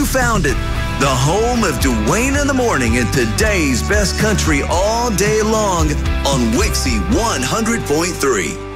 found it. The home of Dwayne in the Morning and today's best country all day long on Wixie 100.3.